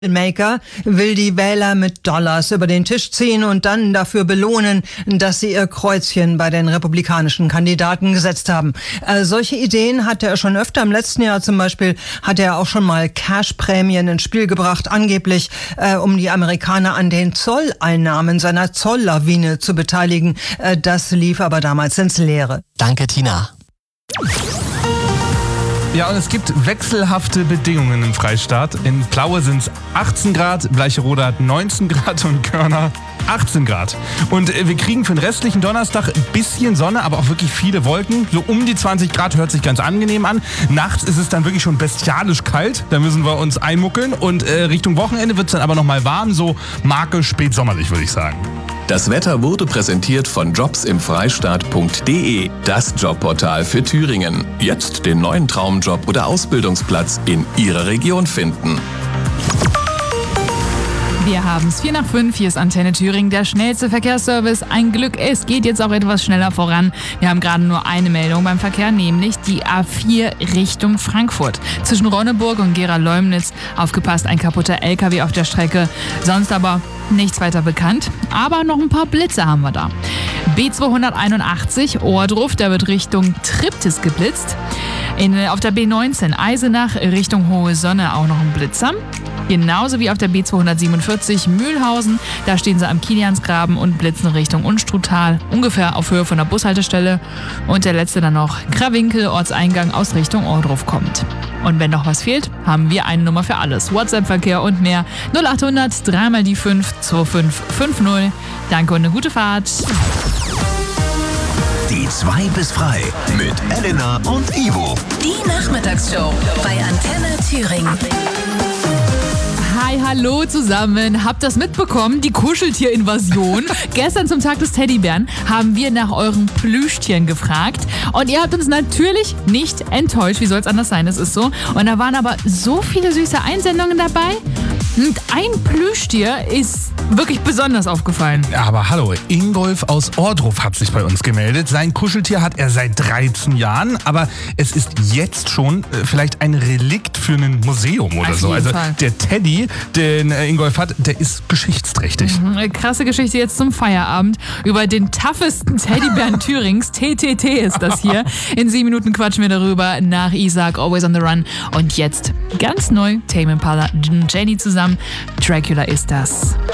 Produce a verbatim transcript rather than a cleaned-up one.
Maker will die Wähler mit Dollars über den Tisch ziehen und dann dafür belohnen, dass sie ihr Kreuzchen bei den republikanischen Kandidaten gesetzt haben. Äh, solche Ideen hatte er schon öfter. Im letzten Jahr zum Beispiel hat er auch schon mal Cashprämien ins Spiel gebracht, angeblich äh, um die Amerikaner an den Zolleinnahmen seiner Zolllawine zu beteiligen. Äh, das lief aber damals ins Leere. Danke, Tina. Ja, und es gibt wechselhafte Bedingungen im Freistaat. In Plaue sind es achtzehn Grad, Bleicherode hat neunzehn Grad und Körner achtzehn Grad. Und wir kriegen für den restlichen Donnerstag ein bisschen Sonne, aber auch wirklich viele Wolken. So um die zwanzig Grad, hört sich ganz angenehm an. Nachts ist es dann wirklich schon bestialisch kalt. Da müssen wir uns einmuckeln. Und äh, Richtung Wochenende wird es dann aber nochmal warm. So Marke spätsommerlich, würde ich sagen. Das Wetter wurde präsentiert von jobs im freistaat punkt de, das Jobportal für Thüringen. Jetzt den neuen Traumjob oder Ausbildungsplatz in Ihrer Region finden. Wir haben es vier nach fünf, hier ist Antenne Thüringen, der schnellste Verkehrsservice. Ein Glück, es geht jetzt auch etwas schneller voran. Wir haben gerade nur eine Meldung beim Verkehr, nämlich die A vier Richtung Frankfurt. Zwischen Ronneburg und Gera-Leumnitz, aufgepasst, ein kaputter L K W auf der Strecke. Sonst aber nichts weiter bekannt, aber noch ein paar Blitze haben wir da. B zweihunderteinundachtzig, Ohrdruf, der wird Richtung Triptis geblitzt. In, auf der B neunzehn, Eisenach, Richtung Hohe Sonne auch noch ein Blitzer. Genauso wie auf der B zweihundertsiebenundvierzig, Mühlhausen, da stehen sie am Kiliansgraben und blitzen Richtung Unstruttal, ungefähr auf Höhe von der Bushaltestelle. Und der letzte dann noch, Krawinkel, Ortseingang aus Richtung Ohrdruf kommt. Und wenn noch was fehlt, haben wir eine Nummer für alles. WhatsApp-Verkehr und mehr. null achthundert, drei mal die fünf, zwei fünf fünf null. Danke und eine gute Fahrt. Die zwei bis frei mit Elena und Ivo. Die Nachmittagsshow bei Antenne Thüringen. Hi, hallo zusammen. Habt das mitbekommen? Die Kuscheltier-Invasion. Gestern zum Tag des Teddybären haben wir nach euren Plüschtieren gefragt. Und ihr habt uns natürlich nicht enttäuscht. Wie soll es anders sein? Das ist so. Und da waren aber so viele süße Einsendungen dabei. Und ein Plüschtier ist wirklich besonders aufgefallen. Aber hallo, Ingolf aus Ohrdruf hat sich bei uns gemeldet. Sein Kuscheltier hat er seit dreizehn Jahren, aber es ist jetzt schon äh, vielleicht ein Relikt für ein Museum oder Auf so. jeden Also Fall. der Teddy, den äh, Ingolf hat, der ist geschichtsträchtig. Mhm, krasse Geschichte jetzt zum Feierabend über den toughesten Teddybären Thürings. T T T ist das hier. In sieben Minuten quatschen wir darüber nach Isaac, Always on the Run. Und jetzt ganz neu, Tame Impala, Jenny zusammen. Dracula ist das.